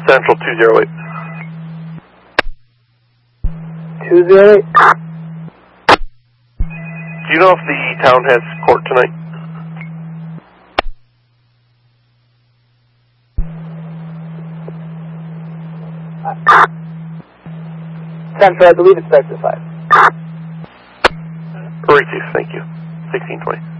Central 208. 208? Do you know if the town has court tonight? Central, I believe it's specified. Receive, thank you. 1620.